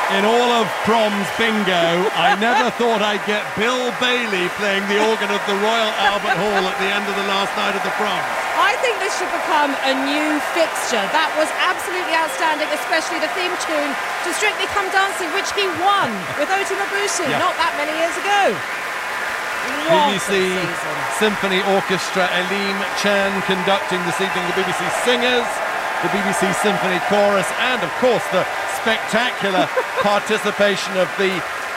In all of Proms bingo, I never thought I'd get Bill Bailey playing the organ of the Royal Albert Hall at the end of the last night of the Proms. I think this should become a new fixture. That was absolutely outstanding, especially the theme tune to Strictly Come Dancing, which he won with Oti Mabuse not that many years ago. BBC Symphony Orchestra, Eileen Chan conducting this evening, the BBC Singers, the BBC Symphony Chorus, and of course the spectacular participation of the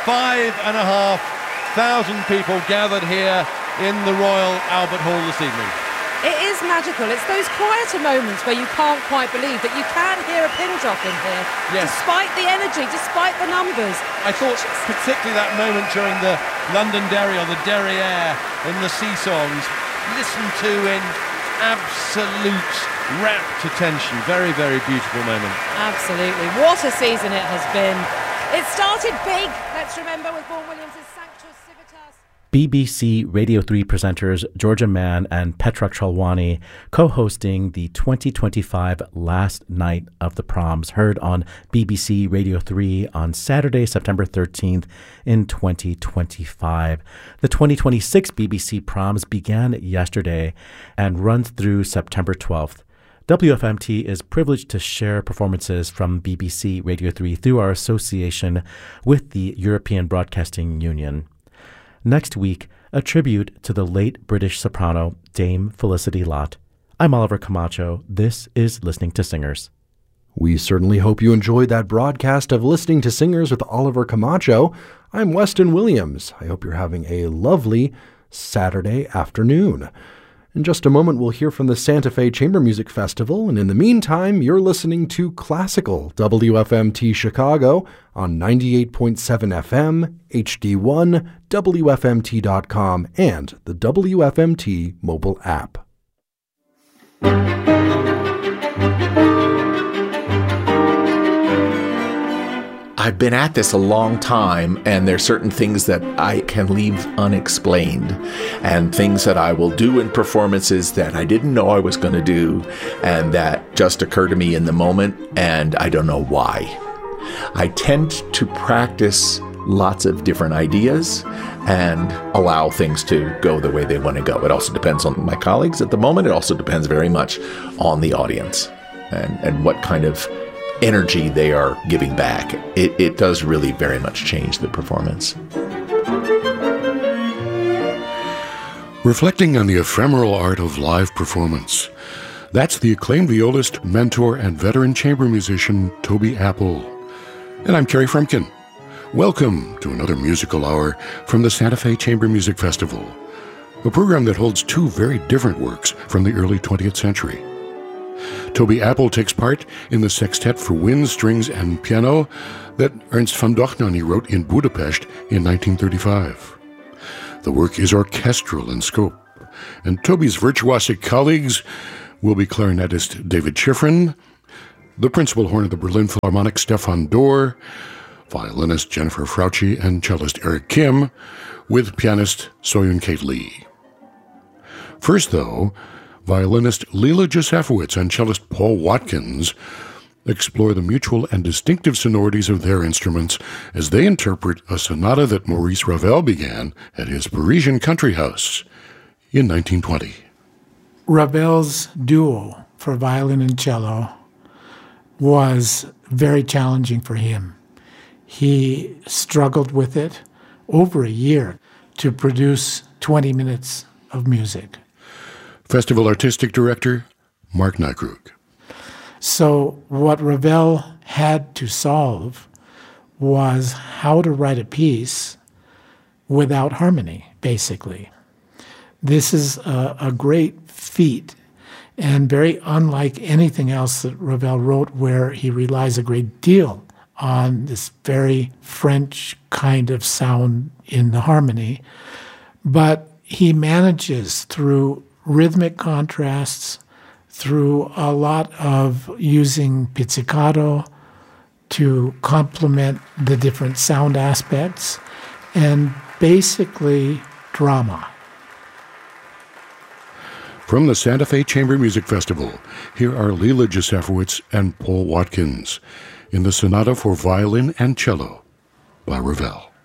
5,500 people gathered here in the Royal Albert Hall this evening. It is magical. It's those quieter moments where you can't quite believe that you can hear a pin drop in here, despite the energy, despite the numbers. I thought particularly that moment during the Londonderry or the Derriere in the sea songs, listened to in absolute rapt attention. Very, very beautiful moment. Absolutely. What a season it has been. It started big, let's remember, with Vaughan Williams' Sanctus Civitas. BBC Radio 3 presenters Georgia Mann and Petra Chalwani co-hosting the 2025 Last Night of the Proms, heard on BBC Radio 3 on Saturday, September 13th in 2025. The 2026 BBC Proms began yesterday and runs through September 12th. WFMT is privileged to share performances from BBC Radio 3 through our association with the European Broadcasting Union. Next week, a tribute to the late British soprano Dame Felicity Lott. I'm Oliver Camacho. This is Listening to Singers. We certainly hope you enjoyed that broadcast of Listening to Singers with Oliver Camacho. I'm Weston Williams. I hope you're having a lovely Saturday afternoon. In just a moment, we'll hear from the Santa Fe Chamber Music Festival, and in the meantime, you're listening to Classical WFMT Chicago on 98.7 FM, HD1, WFMT.com, and the WFMT mobile app. I've been at this a long time, and there's certain things that I can leave unexplained, and things that I will do in performances that I didn't know I was going to do, and that just occur to me in the moment, and I don't know why. I tend to practice lots of different ideas and allow things to go the way they want to go. It also depends on my colleagues at the moment. It also depends very much on the audience and what kind of energy they are giving back. It does really very much change the performance. Reflecting on the ephemeral art of live performance, that's the acclaimed violist, mentor, and veteran chamber musician Toby Apple. And I'm Kerry Frumkin. Welcome to another musical hour from the Santa Fe Chamber Music Festival, a program that holds two very different works from the early 20th century. Toby Apple takes part in the sextet for wind, strings, and piano that Ernst von Dohnanyi wrote in Budapest in 1935. The work is orchestral in scope, and Toby's virtuosic colleagues will be clarinetist David Schifrin, the principal horn of the Berlin Philharmonic Stefan Dorr, violinist Jennifer Frautschi, and cellist Eric Kim, with pianist Soyun Kate Lee. First, though, violinist Leela Josefowitz and cellist Paul Watkins explore the mutual and distinctive sonorities of their instruments as they interpret a sonata that Maurice Ravel began at his Parisian country house in 1920. Ravel's duo for violin and cello was very challenging for him. He struggled with it over a year to produce 20 minutes of music. Festival Artistic Director, Mark Nykrug. So what Ravel had to solve was how to write a piece without harmony, basically. This is a great feat and very unlike anything else that Ravel wrote, where he relies a great deal on this very French kind of sound in the harmony. But he manages through rhythmic contrasts, through a lot of using pizzicato to complement the different sound aspects, and basically drama. From the Santa Fe Chamber Music Festival, here are Leela Josefowitz and Paul Watkins. in the Sonata for Violin and Cello by Ravel.